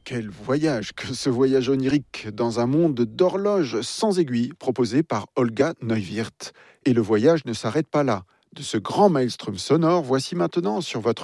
Quel voyage que ce voyage onirique dans un monde d'horloges sans aiguille proposé par Olga Neuwirth. Et le voyage ne s'arrête pas là. De ce grand maelstrom sonore, voici maintenant sur votre